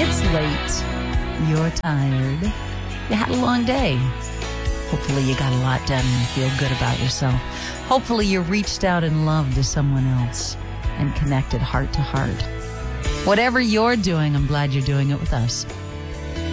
It's late. You're tired. You had a long day. Hopefully you got a lot done and feel good about yourself. Hopefully you reached out in love to someone else and connected heart to heart. Whatever you're doing, I'm glad you're doing it with us.